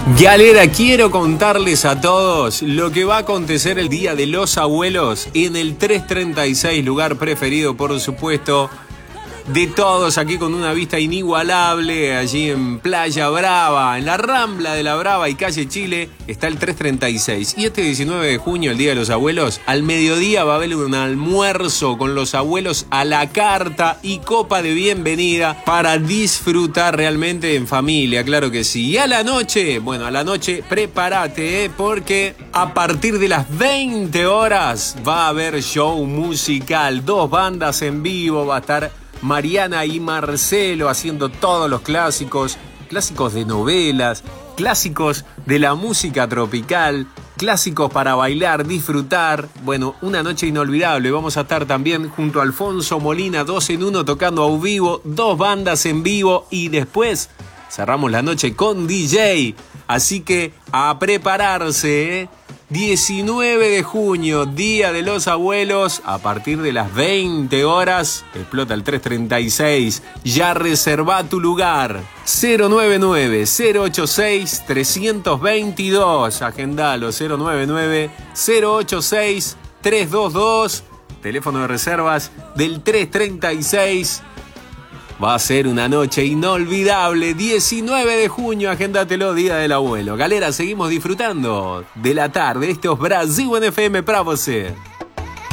Galera, quiero contarles a todos lo que va a acontecer el Día de los Abuelos en el 336, lugar preferido, por supuesto, de todos, aquí con una vista inigualable, allí en Playa Brava, en la Rambla de la Brava y Calle Chile, está el 336. Y este 19 de junio, el Día de los Abuelos, al mediodía va a haber un almuerzo con los abuelos a la carta y copa de bienvenida para disfrutar realmente en familia, claro que sí. Y a la noche, prepárate, porque a partir de las 20 horas va a haber show musical, 2 bandas en vivo, va a estar Mariana y Marcelo haciendo todos los clásicos de novelas, clásicos de la música tropical, clásicos para bailar, disfrutar. Bueno, una noche inolvidable. Vamos a estar también junto a Alfonso Molina, 2 en 1 tocando a vivo, 2 bandas en vivo y después cerramos la noche con DJ. Así que a prepararse, 19 de junio, Día de los Abuelos, a partir de las 20 horas, explota el 336. Ya reserva tu lugar. 099-086-322. Agendalo, 099-086-322. Teléfono de reservas del 336. Va a ser una noche inolvidable, 19 de junio, agéndatelo, Día del Abuelo. Galera, seguimos disfrutando de la tarde. Esto es Brasil en FM para você.